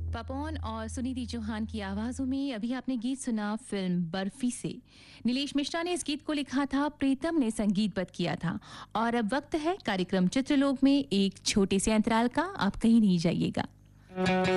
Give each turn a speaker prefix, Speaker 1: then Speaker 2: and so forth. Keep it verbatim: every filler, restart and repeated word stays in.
Speaker 1: पापोन और सुनिधि चौहान की आवाजों में अभी आपने गीत सुना फिल्म बर्फी से। नीलेश मिश्रा ने इस गीत को लिखा था, प्रीतम ने संगीतबद्ध किया था। और अब वक्त है कार्यक्रम चित्रलोक में एक छोटे से अंतराल का, आप कहीं नहीं जाइएगा।